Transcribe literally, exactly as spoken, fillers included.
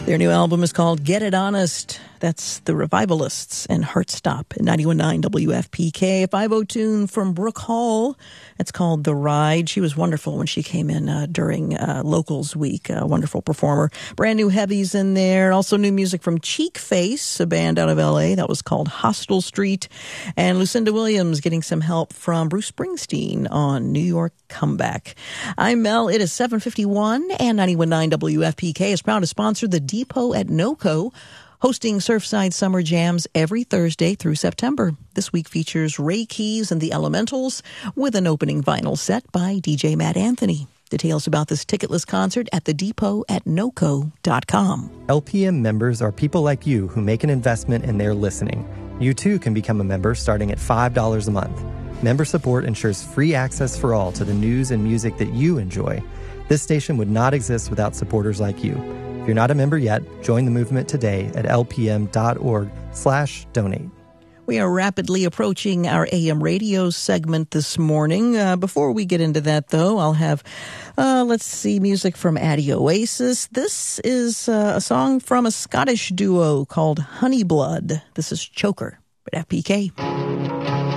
Their new album is called Get It Honest. That's the Revivalists and Heartstop at ninety-one point nine W F P K. A five oh tune from Brooke Hall. It's called The Ride. She was wonderful when she came in uh, during uh, Locals Week. A wonderful performer. Brand new heavies in there. Also new music from Cheek Face, a band out of L A that was called Hostel Street. And Lucinda Williams getting some help from Bruce Springsteen on New York Comeback. I'm Mel. It is seven fifty-one, and ninety-one point nine W F P K is proud to sponsor the Depot at NoCo, hosting Surfside Summer Jams every Thursday through September. This week features Ray Keys and the Elementals with an opening vinyl set by D J Matt Anthony. Details about this ticketless concert at the depot at noco dot com. L P M members are people like you who make an investment in their listening. You too can become a member starting at five dollars a month. Member support ensures free access for all to the news and music that you enjoy. This station would not exist without supporters like you. If you're not a member yet, join the movement today at lpm.org slash donate. We are rapidly approaching our A M radio segment this morning. Uh, before we get into that, though, I'll have, uh, let's see, music from Addy Oasis. This is uh, a song from a Scottish duo called Honeyblood. This is Choker at F P K.